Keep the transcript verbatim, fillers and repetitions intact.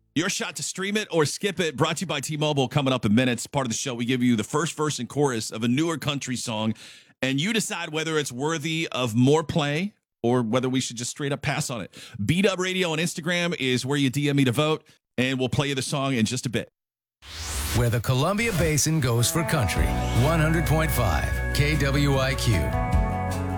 Your shot to stream it or skip it, brought to you by T-Mobile, coming up in minutes. Part of the show, we give you the first verse and chorus of a newer country song, and you decide whether it's worthy of more play or whether we should just straight up pass on it. B-Dub Radio on Instagram is where you D M me to vote, and we'll play you the song in just a bit. Where the Columbia Basin goes for country. one hundred point five K W I Q.